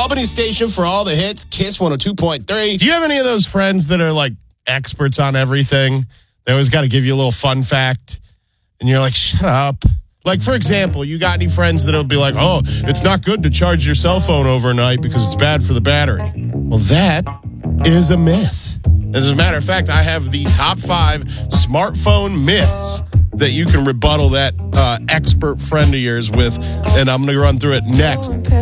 Albany station for all the hits, Kiss 102.3. Do you have any of those friends that are like experts on everything? They always got to give you a little fun fact, and you're like, shut up. Like, for example, you got any friends that'll be like, oh, it's not good to charge your cell phone overnight because it's bad for the battery. Well, that is a myth. As a matter of fact, I have the top 5 smartphone myths that you can rebuttal that expert friend of yours with, and I'm going to run through it next.